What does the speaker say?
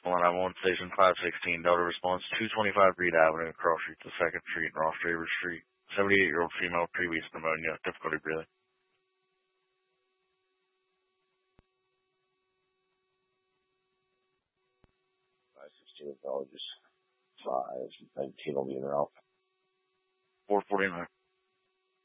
191 Station 516, Delta response, 225 Reed Avenue, Cross Street to 2nd Street, Ross Draver Street. 78-year-old female, previous pneumonia, difficulty breathing. 516 acknowledges 519 will be en route. 449.